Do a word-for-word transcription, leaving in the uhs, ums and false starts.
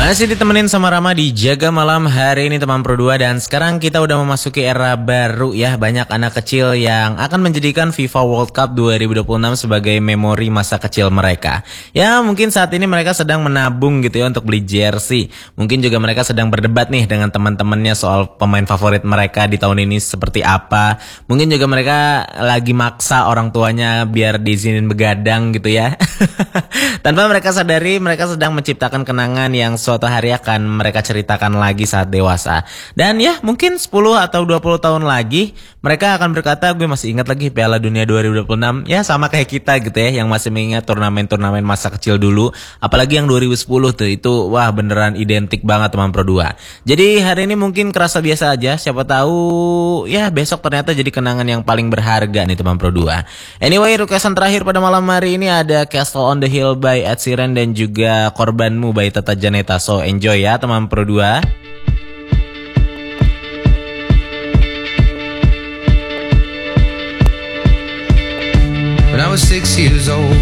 Masih ditemenin sama Rama di Jaga Malam hari ini teman Pro dua. Dan sekarang kita udah memasuki era baru ya. Banyak anak kecil yang akan menjadikan FIFA World Cup dua ribu dua puluh enam sebagai memori masa kecil mereka. Ya mungkin saat ini mereka sedang menabung gitu ya untuk beli jersey. Mungkin juga mereka sedang berdebat nih dengan teman-temannya soal pemain favorit mereka di tahun ini seperti apa. Mungkin juga mereka lagi maksa orang tuanya biar diizinin begadang gitu ya. Tanpa mereka sadari mereka sedang menciptakan kenangan yang suatu hari akan mereka ceritakan lagi saat dewasa. Dan ya mungkin sepuluh atau dua puluh tahun lagi mereka akan berkata, gue masih ingat lagi Piala Dunia dua ribu dua puluh enam. Ya sama kayak kita gitu ya, yang masih mengingat turnamen-turnamen masa kecil dulu. Apalagi yang dua ribu sepuluh tuh, itu wah beneran identik banget teman Pro dua. Jadi hari ini mungkin kerasa biasa aja, siapa tahu ya besok ternyata jadi kenangan yang paling berharga nih teman Pro dua. Anyway, requestan terakhir pada malam hari ini ada Castle on the Hill by Ed Sheeran dan juga Korbanmu by Tata Janeta. So enjoy ya teman Pro dua. When I was six years old